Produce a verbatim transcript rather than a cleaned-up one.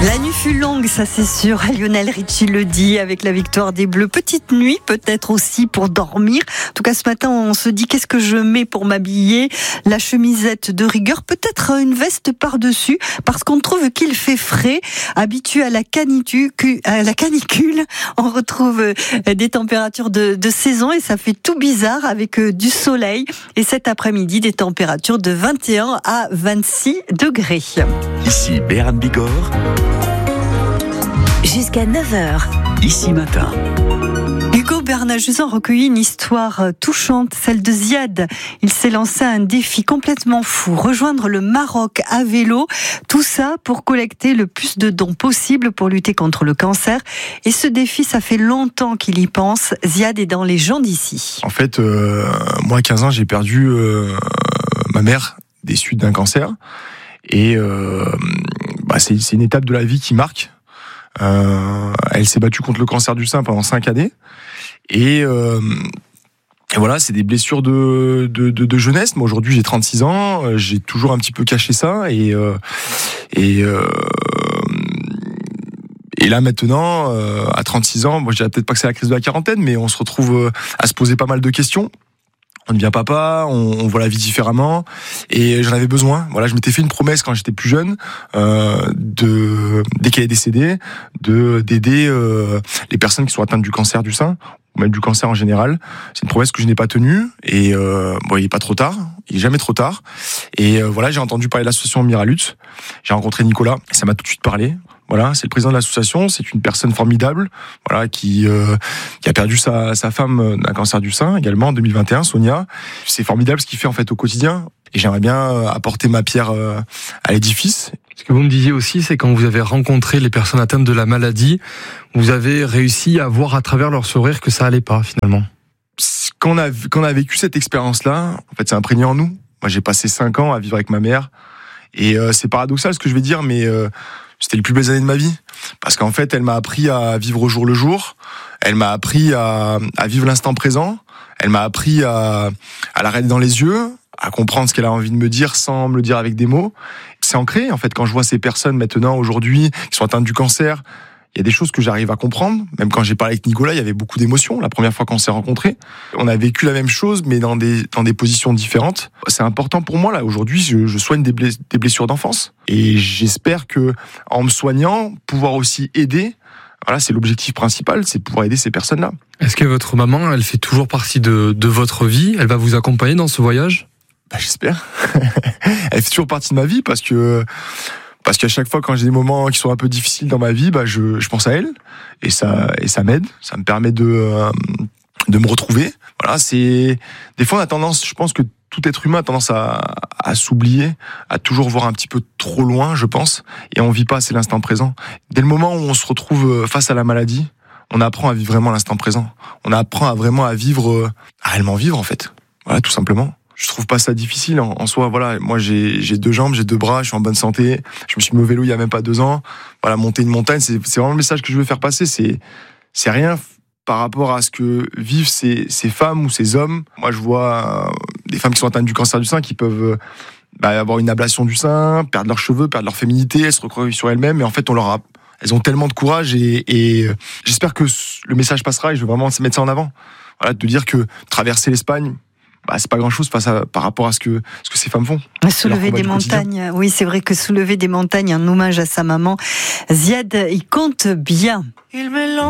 La nuit fut longue, ça c'est sûr. Lionel Richie le dit, avec la victoire des Bleus. Petite nuit peut-être aussi pour dormir. En tout cas ce matin on se dit qu'est-ce que je mets pour m'habiller. La chemisette de rigueur, peut-être une veste par-dessus, parce qu'on trouve qu'il fait frais. Habitué à la canicule, à la canicule, on retrouve des températures de, de saison et ça fait tout bizarre avec du soleil. Et cet après-midi, des températures de vingt et un à vingt-six degrés. Ici Béarn Bigorre. Jusqu'à neuf heures. Ici Matin. Hugo Bernat-Juzan recueillit une histoire touchante, celle de Ziad. Il s'est lancé à un défi complètement fou, rejoindre le Maroc à vélo. Tout ça pour collecter le plus de dons possible pour lutter contre le cancer. Et ce défi, ça fait longtemps qu'il y pense. Ziad est dans les gens d'ici. En fait, euh, moi à quinze ans, j'ai perdu euh, ma mère des suites d'un cancer. Et euh, bah, c'est, c'est une étape de la vie qui marque. Euh, elle s'est battue contre le cancer du sein pendant cinq années. Et, euh, et voilà, c'est des blessures de, de, de, de jeunesse. Moi, aujourd'hui, j'ai trente-six ans. J'ai toujours un petit peu caché ça. Et, euh, et, euh, et là, maintenant, euh, à trente-six ans, moi, je dirais peut-être pas que c'est la crise de la quarantaine, mais on se retrouve à se poser pas mal de questions. On devient papa, on, on voit la vie différemment, et j'en avais besoin. Voilà, je m'étais fait une promesse quand j'étais plus jeune, euh, de dès qu'elle est décédée, de d'aider euh, les personnes qui sont atteintes du cancer du sein, ou même du cancer en général. C'est une promesse que je n'ai pas tenue, et euh, bon, il est pas trop tard, il est jamais trop tard. Et euh, voilà, j'ai entendu parler de l'association Miralutte, j'ai rencontré Nicolas, et ça m'a tout de suite parlé. Voilà, c'est le président de l'association, c'est une personne formidable, voilà, qui euh, qui a perdu sa sa femme d'un cancer du sein également en deux mille vingt et un, Sonia. C'est formidable ce qu'il fait en fait au quotidien, et j'aimerais bien apporter ma pierre euh, à l'édifice. Ce que vous me disiez aussi, c'est quand vous avez rencontré les personnes atteintes de la maladie, vous avez réussi à voir à travers leur sourire que ça allait pas finalement. Quand on a quand on a vécu cette expérience-là, en fait, c'est imprégné en nous. Moi, j'ai passé cinq ans à vivre avec ma mère, et euh, c'est paradoxal ce que je vais dire, mais euh, c'était les plus belles années de ma vie, parce qu'en fait, elle m'a appris à vivre au jour le jour, elle m'a appris à, à vivre l'instant présent, elle m'a appris à, à la regarder dans les yeux, à comprendre ce qu'elle a envie de me dire sans me le dire avec des mots. C'est ancré, en fait, quand je vois ces personnes maintenant, aujourd'hui, qui sont atteintes du cancer, il y a des choses que j'arrive à comprendre. Même quand j'ai parlé avec Nicolas, il y avait beaucoup d'émotions la première fois qu'on s'est rencontrés. On a vécu la même chose, mais dans des, dans des positions différentes. C'est important pour moi, là. Aujourd'hui, je, je soigne des, bless, des blessures d'enfance. Et j'espère que, en me soignant, pouvoir aussi aider. Voilà, c'est l'objectif principal, c'est pouvoir aider ces personnes-là. Est-ce que votre maman, elle fait toujours partie de, de votre vie? Elle va vous accompagner dans ce voyage? Bah, j'espère. Elle fait toujours partie de ma vie, parce que, Parce qu'à chaque fois, quand j'ai des moments qui sont un peu difficiles dans ma vie, bah je, je pense à elle, et ça, et ça m'aide, ça me permet de, euh, de me retrouver. Voilà, c'est des fois on a tendance, je pense que tout être humain a tendance à, à s'oublier, à toujours voir un petit peu trop loin, je pense, et on vit pas assez l'instant présent. Dès le moment où on se retrouve face à la maladie, on apprend à vivre vraiment l'instant présent. On apprend à vraiment à vivre, à réellement vivre en fait. Voilà, tout simplement. Je trouve pas ça difficile en, en soi. Voilà, moi j'ai, j'ai deux jambes, j'ai deux bras, je suis en bonne santé. Je me suis mis au vélo il y a même pas deux ans. Voilà, monter une montagne, c'est, c'est vraiment le message que je veux faire passer. C'est, c'est rien par rapport à ce que vivent ces, ces femmes ou ces hommes. Moi, je vois euh, des femmes qui sont atteintes du cancer du sein qui peuvent bah, avoir une ablation du sein, perdre leurs cheveux, perdre leur féminité, elles se recroquevillent sur elles-mêmes. Et en fait, on leur a, elles ont tellement de courage et, et j'espère que le message passera. Et je veux vraiment mettre ça en avant. Voilà, de dire que traverser l'Espagne, bah, c'est pas grand chose face à, par rapport à ce que, ce que ces femmes font. Soulever des montagnes, oui, c'est vrai que soulever des montagnes, un hommage à sa maman. Ziad, il compte bien. Il mélange